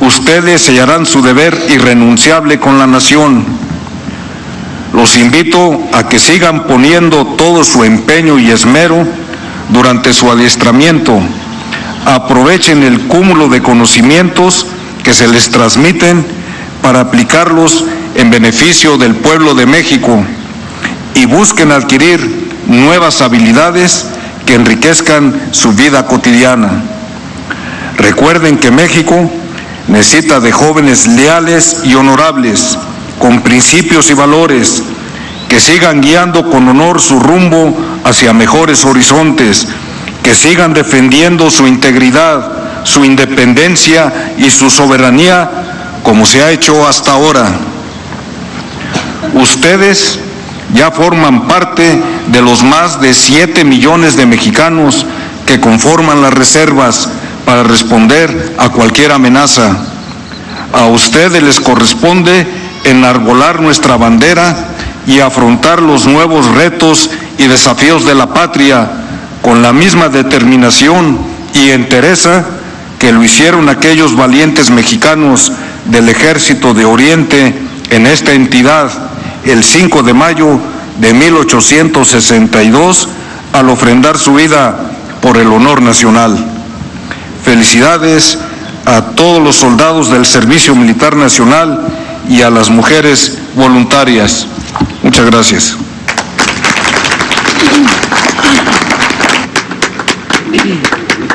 ustedes sellarán su deber irrenunciable con la nación. Los invito a que sigan poniendo todo su empeño y esmero durante su adiestramiento. Aprovechen el cúmulo de conocimientos que se les transmiten para aplicarlos en beneficio del pueblo de México y busquen adquirir nuevas habilidades que enriquezcan su vida cotidiana. Recuerden que México necesita de jóvenes leales y honorables, con principios y valores, que sigan guiando con honor su rumbo hacia mejores horizontes, que sigan defendiendo su integridad, su independencia y su soberanía como se ha hecho hasta ahora. Ustedes ya forman parte de los más de 7 millones de mexicanos que conforman las reservas para responder a cualquier amenaza. A ustedes les corresponde enarbolar nuestra bandera y afrontar los nuevos retos y desafíos de la patria con la misma determinación y entereza que lo hicieron aquellos valientes mexicanos del Ejército de Oriente en esta entidad el 5 de mayo de 1862 al ofrendar su vida por el honor nacional. Felicidades a todos los soldados del Servicio Militar Nacional y a las mujeres voluntarias. Muchas gracias.